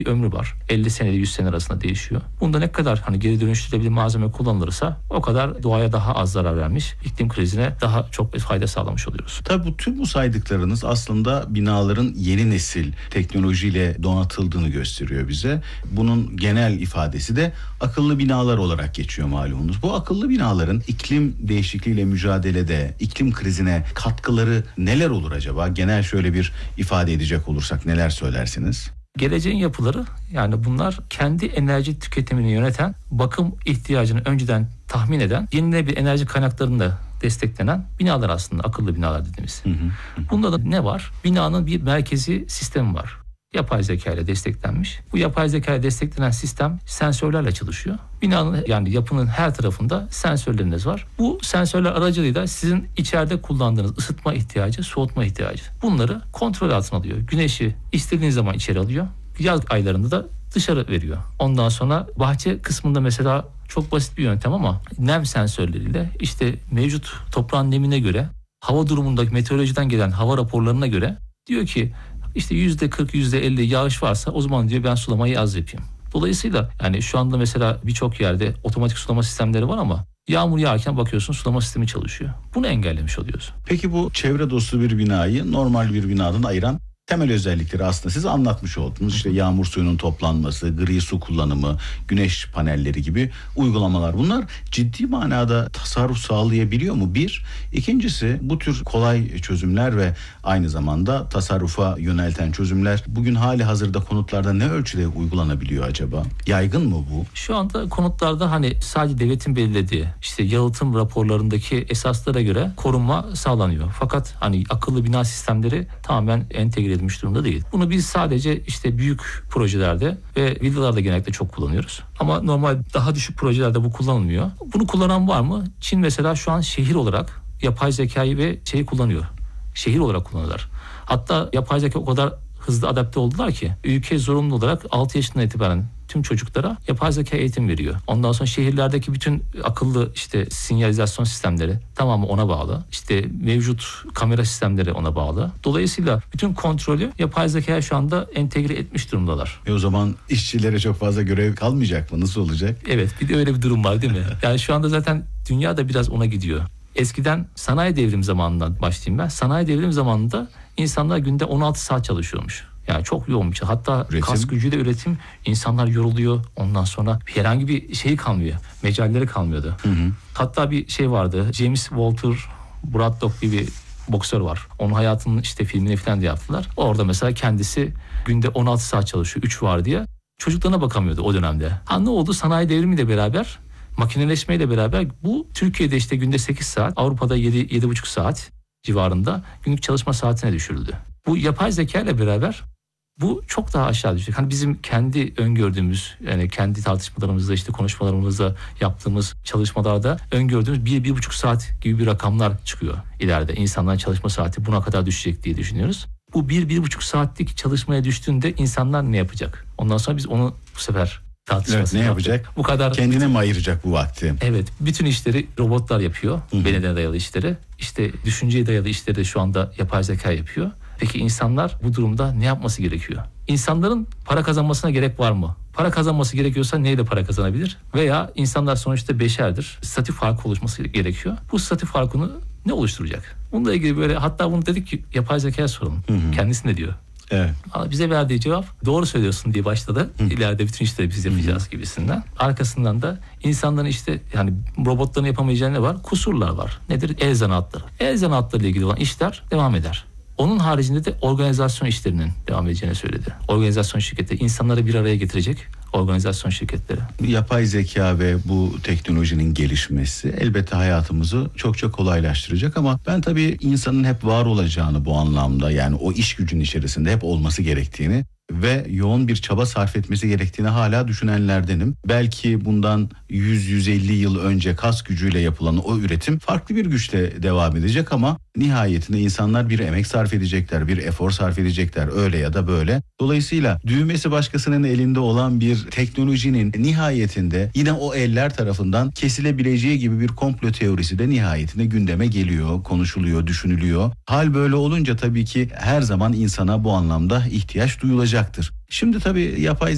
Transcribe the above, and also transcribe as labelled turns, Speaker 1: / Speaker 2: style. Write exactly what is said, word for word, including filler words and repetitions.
Speaker 1: bir ömrü var. elli sene ile yüz sene arasında değişiyor. Bunda ne kadar hani geri dönüştürülebilir malzeme kullanılırsa o kadar doğaya daha az zarar vermiş, iklim krizine daha çok fayda sağlamış oluyoruz.
Speaker 2: Tabii bu tüm bu saydıklarınız aslında binaların yeni nesil teknolojiyle donatıldığını gösteriyor bize. Bunun genel ifadesi de akıllı binalar olarak geçiyor malumunuz. Bu akıllı binaların iklim değişikliğiyle mücadelede, iklim krizine katkıları neler olur acaba? Genel şöyle bir ifade edecek olursak neler söylersiniz?
Speaker 1: Geleceğin yapıları, yani bunlar kendi enerji tüketimini yöneten, bakım ihtiyacını önceden tahmin eden, yenilenebilir enerji kaynaklarını da desteklenen binalar aslında akıllı binalar dediğimiz. Hı hı. Bunda da ne var? Binanın bir merkezi sistemi var. Yapay zeka ile desteklenmiş. Bu yapay zeka ile desteklenen sistem sensörlerle çalışıyor. Binanın yani yapının her tarafında sensörleriniz var. Bu sensörler aracılığıyla sizin içeride kullandığınız ısıtma ihtiyacı, soğutma ihtiyacı, bunları kontrol altına alıyor. Güneşi istediğiniz zaman içeri alıyor. Yaz aylarında da dışarı veriyor. Ondan sonra bahçe kısmında mesela çok basit bir yöntem ama nem sensörleriyle işte mevcut toprağın nemine göre, hava durumundaki meteorolojiden gelen hava raporlarına göre diyor ki İşte yüzde kırk, yüzde elli yağış varsa o zaman diyor ben sulamayı az yapayım. Dolayısıyla yani şu anda mesela birçok yerde otomatik sulama sistemleri var ama yağmur yağarken bakıyorsun sulama sistemi çalışıyor. Bunu engellemiş oluyoruz.
Speaker 2: Peki bu çevre dostu bir binayı normal bir binadan ayıran temel özellikleri aslında siz anlatmış oldunuz. İşte yağmur suyunun toplanması, gri su kullanımı, güneş panelleri gibi uygulamalar. Bunlar ciddi manada tasarruf sağlayabiliyor mu? Bir. İkincisi bu tür kolay çözümler ve aynı zamanda tasarrufa yönelten çözümler bugün hali hazırda konutlarda ne ölçüde uygulanabiliyor acaba? Yaygın mı bu?
Speaker 1: Şu anda konutlarda hani sadece devletin belirlediği işte yalıtım raporlarındaki esaslara göre korunma sağlanıyor. Fakat hani akıllı bina sistemleri tamamen entegre edilmiş durumda değil. Bunu biz sadece işte büyük projelerde ve villalarda genellikle çok kullanıyoruz. Ama normal daha düşük projelerde bu kullanılmıyor. Bunu kullanan var mı? Çin mesela şu an şehir olarak yapay zekayı ve şeyi kullanıyor. Şehir olarak kullanıyorlar. Hatta yapay zeka o kadar hızlı adapte oldular ki ülke zorunlu olarak altı yaşından itibaren tüm çocuklara yapay zeka eğitim veriyor. Ondan sonra şehirlerdeki bütün akıllı işte sinyalizasyon sistemleri tamamı ona bağlı. İşte mevcut kamera sistemleri ona bağlı. Dolayısıyla bütün kontrolü yapay zekaya şu anda entegre etmiş durumdalar.
Speaker 2: E o zaman işçilere çok fazla görev kalmayacak mı? Nasıl olacak?
Speaker 1: Evet, bir de öyle bir durum var değil mi? Yani şu anda zaten dünya da biraz ona gidiyor. Eskiden sanayi devrim zamanından başlayayım ben. Sanayi devrim zamanında insanlar günde on altı saat çalışıyormuş. Yani çok yoğun bir şey. Hatta üretim. Kas gücüyle üretim, insanlar yoruluyor. Ondan sonra herhangi bir şey kalmıyor. Mecalleri kalmıyordu. Hı hı. Hatta bir şey vardı. James Walter Braddock gibi bir boksör var. Onun hayatının işte filmini falan da yaptılar. Orada mesela kendisi günde on altı saat çalışıyor. üç var diye. Çocuklarına bakamıyordu o dönemde. Ha ne oldu? Sanayi devrimiyle beraber, makineleşmeyle beraber bu Türkiye'de işte günde sekiz saat, Avrupa'da yedi yedi buçuk saat civarında günlük çalışma saatine düşürüldü. Bu yapay zeka ile beraber bu çok daha aşağı düşecek. Hani bizim kendi öngördüğümüz, yani kendi tartışmalarımızda, işte konuşmalarımızda yaptığımız çalışmalarda öngördüğümüz bir, bir buçuk saat gibi bir rakamlar çıkıyor ileride. İnsanların çalışma saati buna kadar düşecek diye düşünüyoruz. Bu bir, bir buçuk saatlik çalışmaya düştüğünde insanlar ne yapacak? Ondan sonra biz onu bu sefer tartışmasını
Speaker 2: evet, ne
Speaker 1: yaptık.
Speaker 2: yapacak?
Speaker 1: Bu kadar
Speaker 2: kendine mi ayıracak bu vakti?
Speaker 1: Evet, bütün işleri robotlar yapıyor. Bedene dayalı işleri. İşte düşünceye dayalı işleri de şu anda yapay zeka yapıyor. Peki insanlar bu durumda ne yapması gerekiyor? İnsanların para kazanmasına gerek var mı? Para kazanması gerekiyorsa neyle para kazanabilir? Veya insanlar sonuçta beşerdir. Statü farkı oluşması gerekiyor. Bu statü farkını ne oluşturacak? Bununla ilgili böyle, hatta bunu dedik ki yapay zekaya soralım. Hı hı. Kendisi ne diyor?
Speaker 2: Evet.
Speaker 1: Bize verdiği cevap doğru söylüyorsun diye başladı. Hı. İleride bütün işleri biz yapacağız Hı. gibisinden. Arkasından da insanların işte yani robotların yapamayacağı ne var? Kusurlar var. Nedir? El zanaatları. El zanaatlarıyla ilgili olan işler devam eder. Onun haricinde de organizasyon işlerinin devam edeceğini söyledi. Organizasyon şirketleri, insanları bir araya getirecek organizasyon şirketleri.
Speaker 2: Yapay zeka ve bu teknolojinin gelişmesi elbette hayatımızı çok çok kolaylaştıracak ama ben tabii insanın hep var olacağını bu anlamda, yani o iş gücünün içerisinde hep olması gerektiğini ve yoğun bir çaba sarf etmesi gerektiğini hala düşünenlerdenim. Belki bundan yüz yüz elli yıl önce kas gücüyle yapılan o üretim farklı bir güçle devam edecek ama nihayetinde insanlar bir emek sarf edecekler, bir efor sarf edecekler öyle ya da böyle. Dolayısıyla düğmesi başkasının elinde olan bir teknolojinin nihayetinde yine o eller tarafından kesilebileceği gibi bir komplo teorisi de nihayetinde gündeme geliyor, konuşuluyor, düşünülüyor. Hal böyle olunca tabii ki her zaman insana bu anlamda ihtiyaç duyulacaktır. Şimdi tabii yapay